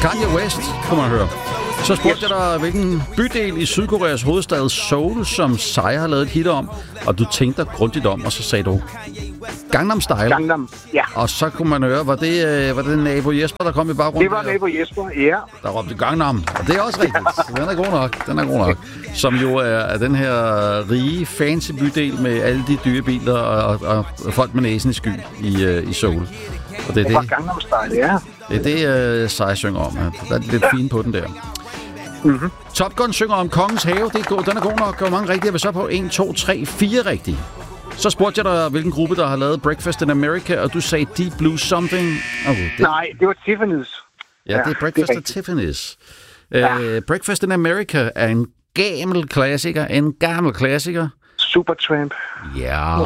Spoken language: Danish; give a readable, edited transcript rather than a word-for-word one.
Kanye West, kunne man høre. Så spurgte jeg dig, hvilken bydel i Sydkoreas hovedstad Seoul, som Psy har lavet et hit om, og du tænkte dig grundigt om, og så sagde du Gangnam Style. Gangnam, ja. Og så kunne man høre, var det nabo Jesper, der kom i baggrunden? Det var nabo Jesper, ja. Der råbte Gangnam, og det er også rigtigt. Den er god nok. Som jo er den her rige, fancy bydel med alle de dyre biler og folk med næsen i sky i Seoul. Og det var Gangnam Style, ja. Det er det, Psy synger om. Der er lidt fint på den der. Mm-hmm. Top Gun synger om Kongens Have. Den er god nok. Hvor mange rigtige er vi så på? 1, 2, 3, 4 rigtige. Så spurgte jeg dig, hvilken gruppe, der har lavet Breakfast in America, og du sagde Deep Blue Something. Nej, det var Tiffany's. Ja, det er Breakfast at Tiffany's. Breakfast in America er en gammel klassiker. Supertramp. Ja.